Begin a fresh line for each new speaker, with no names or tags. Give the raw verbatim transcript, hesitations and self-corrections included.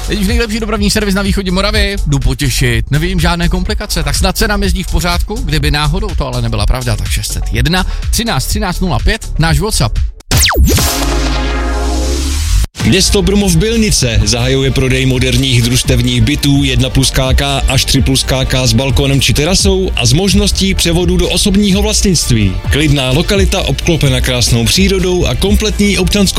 Teď už nejlepší dopravní servis na východě Moravy, jdu potěšit, nevím, žádné komplikace, tak snad se nám jezdí v pořádku, kdyby náhodou to ale nebyla pravda, tak šest set jedna třináct třináct nula pět, náš WhatsApp.
Město Brumov Bylnice zahajuje prodej moderních družstevních bytů jedna plus ká ká až tři plus ká ká s balkónem či terasou a s možností převodu do osobního vlastnictví. Klidná lokalita obklopena krásnou přírodou a kompletní občanskou